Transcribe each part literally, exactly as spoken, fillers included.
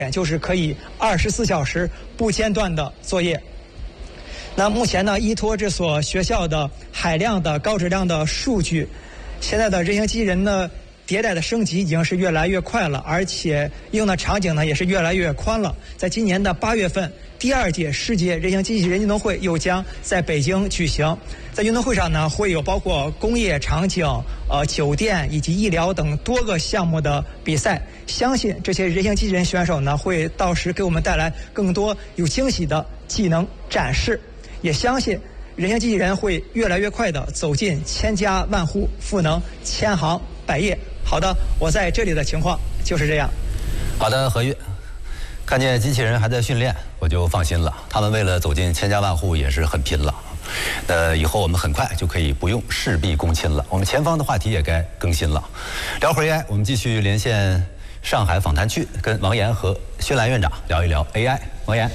就是可以二十四小时不间断的作业。那目前呢，依托这所学校的海量的高质量的数据，现在的人形机器人呢迭代的升级已经是越来越快了，而且应用的场景呢也是越来越宽了。在今年的八月份，第二届世界人形机器人运动会又将在北京举行。在运动会上呢，会有包括工业场景、呃酒店以及医疗等多个项目的比赛。相信这些人形机器人选手呢，会到时给我们带来更多有惊喜的技能展示。也相信人形机器人会越来越快地走进千家万户，赋能千行百业。好的，我在这里的情况就是这样。 好的，何玉，看见机器人还在训练，我就放心了。他们为了走进千家万户也是很拼了。呃，以后我们很快就可以不用事必躬亲了。我们前方的话题也该更新了。聊会儿 A I， 我们继续连线上海访谈区，跟王岩和薛兰院长聊一聊 A I。王岩。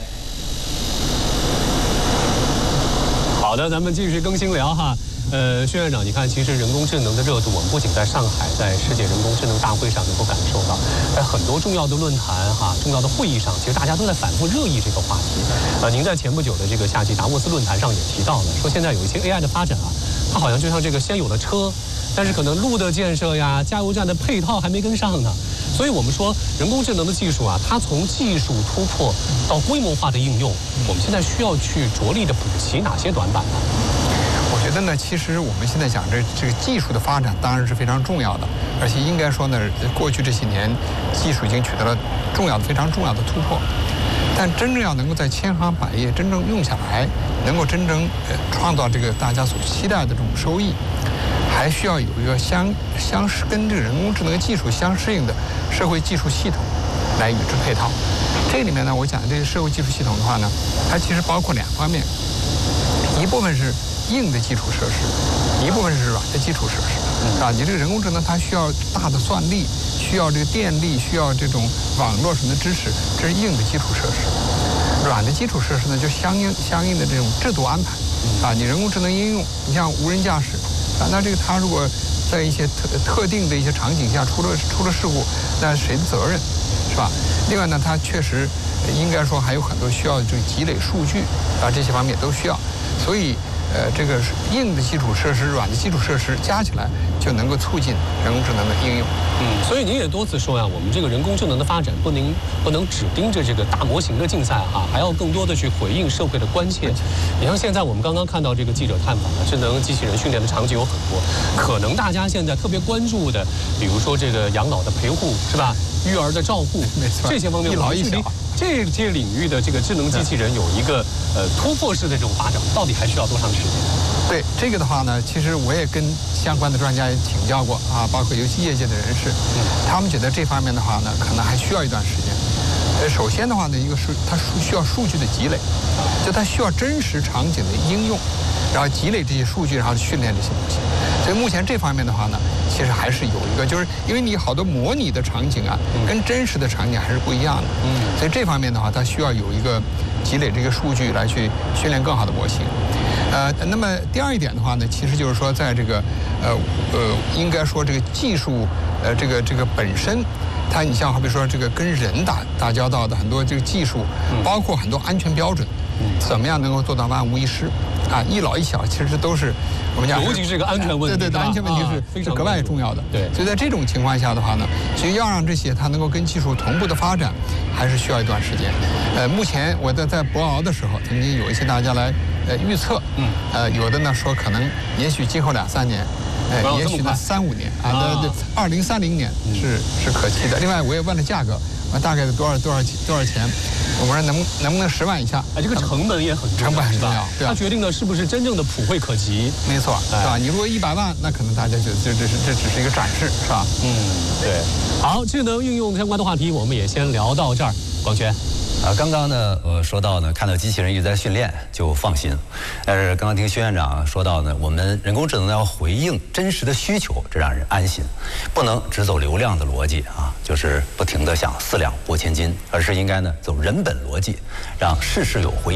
好的，咱们继续更新聊哈。呃，薛院长，你看，其实人工智能的热度，我们不仅在上海，在世界人工智能大会上能够感受到，在很多重要的论坛哈、重要的会议上，其实大家都在反复热议这个话题。呃，您在前不久的这个夏季达沃斯论坛上也提到了，说现在有一些 A I 的发展啊，它好像就像这个先有了车，但是可能路的建设呀、加油站的配套还没跟上呢。所以我们说，人工智能的技术啊，它从技术突破到规模化的应用，我们现在需要去着力的补齐哪些短板呢？ 我觉得呢，其实我们现在讲这这个技术的发展当然是非常重要的，而且应该说呢，过去这些年技术已经取得了重要的、非常重要的突破。但真正要能够在千行百业真正用下来，能够真正呃创造这个大家所期待的这种收益，还需要有一个相相适跟这个人工智能技术相适应的社会技术系统来与之配套。这里面呢，我讲这个社会技术系统的话呢，它其实包括两方面，一部分是硬的基础设施，一部分是软的基础设施，啊，你这个人工智能它需要大的算力，需要这个电力，需要这种网络什么的支持，这是硬的基础设施。软的基础设施呢，就相应相应的这种制度安排，啊，你人工智能应用，你像无人驾驶，啊，那这个它如果在一些特特定的一些场景下出了出了事故，那谁的责任，是吧？另外呢，它确实应该说还有很多需要这个积累数据，啊，这些方面都需要，所以。呃，这个硬的基础设施、软的基础设施加起来，就能够促进人工智能的应用。 嗯，所以您也多次说呀，我们这个人工智能的发展不能不能只盯着这个大模型的竞赛哈，还要更多的去回应社会的关切。你像现在我们刚刚看到这个记者探访的智能机器人训练的场景有很多，可能大家现在特别关注的，比如说这个养老的陪护是吧？育儿的照护， 没错， 这些方面一老一小。 这些领域的这个智能机器人有一个呃突破式的这种发展，到底还需要多长时间？ 对这个的话呢，其实我也跟相关的专家也请教过啊，包括尤其业界的人士，嗯、他们觉得这方面的话呢，可能还需要一段时间。呃，首先的话呢，一个是它需要数据的积累，就它需要真实场景的应用，然后积累这些数据，然后训练这些东西。所以目前这方面的话呢，其实还是有一个，就是因为你好多模拟的场景啊，跟真实的场景还是不一样的。嗯，所以这方面的话，它需要有一个积累这个数据来去训练更好的模型。呃，那么第二一点的话呢，其实就是说，在这个呃呃，应该说这个技术呃这个这个本身，它你像好比说这个跟人打打交道的很多这个技术，包括很多安全标准，怎么样能够做到万无一失？啊，一老一小其实都是我们讲， 尤其是这个安全问题， 对对对，安全问题是是格外重要的。 对， 所以在这种情况下的话呢，其实要让这些它能够跟技术同步的发展，还是需要一段时间。呃，目前我在在博鳌的时候，曾经有一些大家来呃预测，嗯，呃，有的呢说可能也许今后两三年。哎，也许呢三五年啊，对对，二零三零年是是可期的。另外，我也问了价格，啊，大概是多少多少多少钱？我们说能能不能十万以下？ 哎，这个成本也很重要， 成本很重要，对吧？ 它决定了是不是真正的普惠可及。 没错，是吧？你如果一百万，那可能大家就这这是这只是一个展示，是吧？ 嗯，对。好，智能应用相关的话题，我们也先聊到这儿。广泉。 啊，刚刚呢，我说到呢，看到机器人一直在训练就放心，但是刚刚听薛院长说到呢，我们人工智能要回应真实的需求，这让人安心，不能只走流量的逻辑啊，就是不停地想四两拨千斤，而是应该呢走人本逻辑，让事事有回音，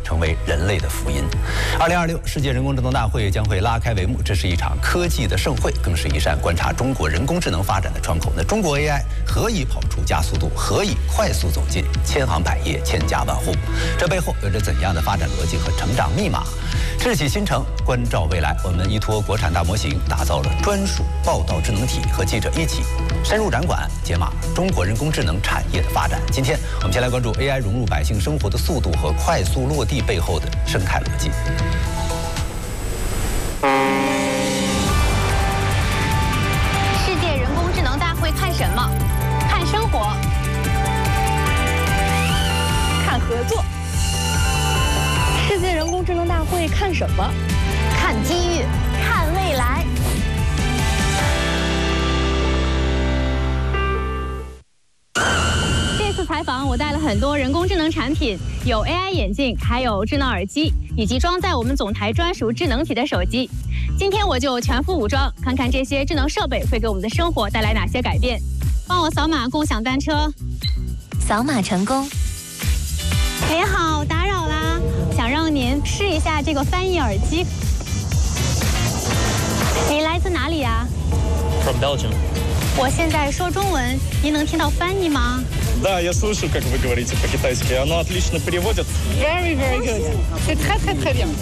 成为人类的福音。二零二六世界人工智能大会将会拉开帷幕，这是一场科技的盛会，更是一扇观察中国人工智能发展的窗口。那中国 A I 何以跑出加速度？何以快速走进千行百业、千家万户？这背后有着怎样的发展逻辑和成长密码？智启新城，关照未来。我们依托国产大模型，打造了专属报道智能体，和记者一起深入展馆，解码中国人工智能产业的发展。今天我们先来关注 A I 融入百姓生活的速度和快速落地背后的生态逻辑。 世界人工智能大会看什么？看生活，看合作。 世界人工智能大会看什么？ 看机遇，看未来。这次采访我带了很多人工智能产品，有 A I 眼镜，还有智能耳机，以及装在我们总台专属智能体的手机。今天我就全副武装，看看这些智能设备会给我们的生活带来哪些改变。帮我扫码共享单车， 扫码成功。 您好，打扰啦，想让您试一下这个翻译耳机。您来自哪里呀 From Belgium. 我现在说中文，您能听到翻译吗？ Да, я слышу, как вы говорите по-китайски. Оно отлично переводит. Very, very good. C'est très, très, très bien.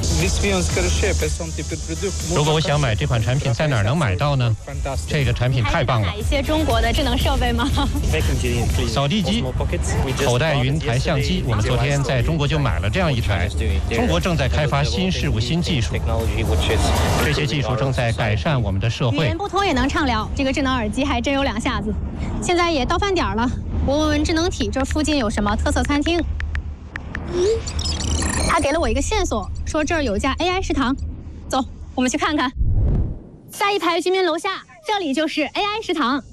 如果我想买这款产品，在哪儿能买到呢？这个产品太棒了！ 还有哪一些中国的智能设备吗？ 扫地机、口袋云台相机，我们昨天在中国就买了这样一台。中国正在开发新事物、新技术，这些技术正在改善我们的社语会。 言不通也能畅聊，这个智能耳机还真有两下子。现在也到饭点了。我问问智能体，这附近有什么特色餐厅？他给了我一个线索，说这儿有家 A I 食堂。走，我们去看看。下一排居民楼下，这里就是 A I 食堂。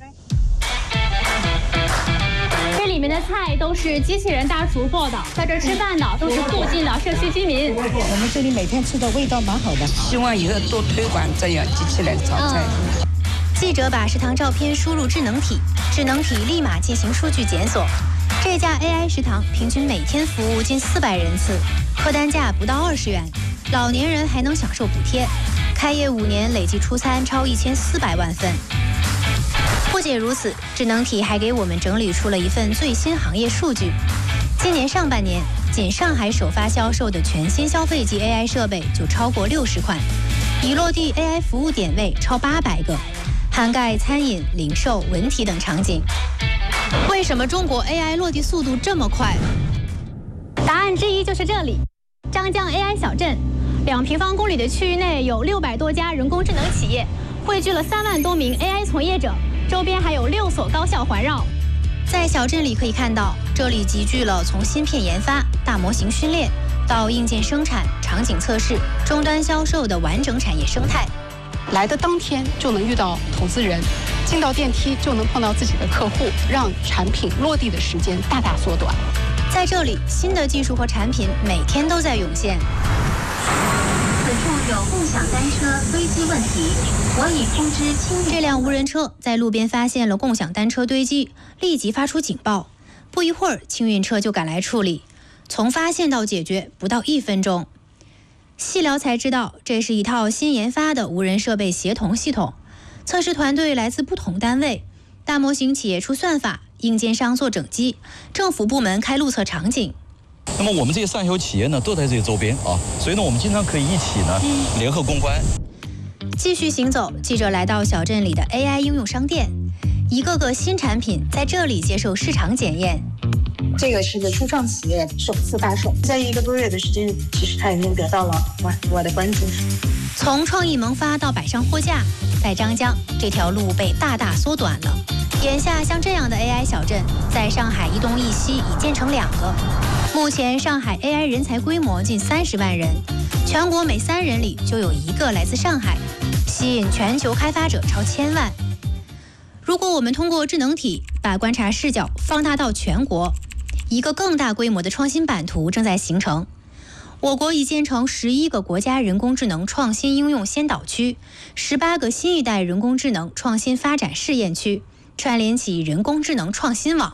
这里面的菜都是机器人大厨做的，在这儿吃饭的都是附近的社区居民。 我们这里每天吃的味道蛮好的，希望以后多推广这样机器人炒菜。 嗯记者把食堂照片输入智能体，智能体立马进行数据检索。这家 A I 食堂平均每天服务近四百人次，客单价不到二十元，老年人还能享受补贴。开业五年，累计出餐超一千四百万份。不仅如此，智能体还给我们整理出了一份最新行业数据。今年上半年，仅上海首发销售的全新消费级 A I 设备就超过六十款，已落地 A I 服务点位超八百个。涵盖餐饮、零售、文体等场景。为什么中国 A I 落地速度这么快？答案之一就是这里，张江 A I 小镇，两平方公里的区域内有六百多家人工智能企业，汇聚了三万多名 A I 从业者，周边还有六所高校环绕。在小镇里可以看到，这里集聚了从芯片研发、大模型训练到硬件生产、场景测试、终端销售的完整产业生态。 来的当天就能遇到投资人，进到电梯就能碰到自己的客户，让产品落地的时间大大缩短。 在这里，新的技术和产品每天都在涌现。 此处有共享单车堆积问题，我已通知清运。 这辆无人车在路边发现了共享单车堆积，立即发出警报。不一会儿，清运车就赶来处理，从发现到解决不到一分钟。细聊才知道，这是一套新研发的无人设备协同系统。测试团队来自不同单位，大模型企业出算法，硬件商做整机，政府部门开路测场景。 那么我们这些上游企业呢，都在这些周边啊，所以呢，我们经常可以一起呢联合攻关。 继续行走，记者来到小镇里的 A I 应用商店，一个个新产品在这里接受市场检验。 这个是个初创企业，首次发售，在一个多月的时间，其实它已经得到了我我的关注。 从创意萌发到摆上货架，在张江这条路被大大缩短了。眼下像这样的 A I 小镇，在上海一东一西已建成两个。目前上海 A I 人才规模近三十万人，全国每三人里就有一个来自上海，吸引全球开发者超千万。如果我们通过智能体把观察视角放大到全国，一个更大规模的创新版图正在形成。我国已建成十一个国家人工智能创新应用先导区，十八个新一代人工智能创新发展试验区，串联起人工智能创新网。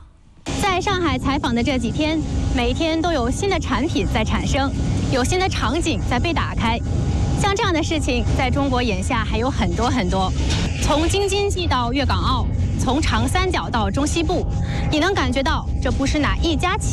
在上海采访的这几天，每天都有新的产品在产生，有新的场景在被打开。像这样的事情，在中国眼下还有很多很多。从京津冀到粤港澳，从长三角到中西部，你能感觉到这不是哪一家企